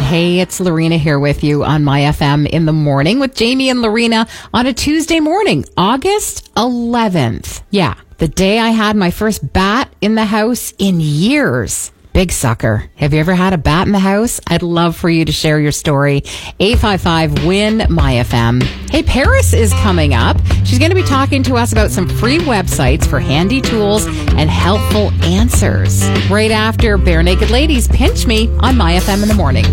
Hey, it's Lorena here with you on My FM in the morning with Jamie and Lorena on a Tuesday morning, August 11th. Yeah, the day I had my first bat in the house in years. Big sucker. Have you ever had a bat in the house? I'd love for you to share your story. 855-WIN-MY-FM. Hey, Paris is coming up. She's going to be talking to us about some free websites for handy tools and helpful answers. Right after Bare Naked Ladies Pinch Me on My FM in the morning.